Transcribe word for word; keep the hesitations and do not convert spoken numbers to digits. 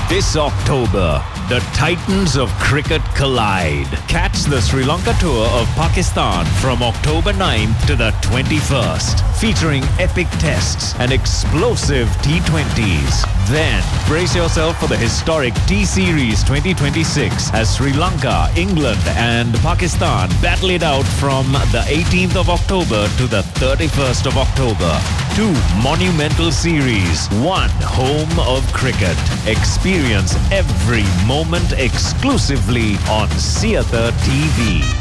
This October, the Titans of cricket collide. Catch the Sri Lanka tour of Pakistan from October ninth to the twenty-first, featuring epic tests and explosive T twenties. Then, brace yourself for the historic T-Series twenty twenty-six as Sri Lanka, England and Pakistan battle it out from the eighteenth of October to the thirty-first of October. Two monumental series, one home of cricket. Experience every moment exclusively on Siatha T V.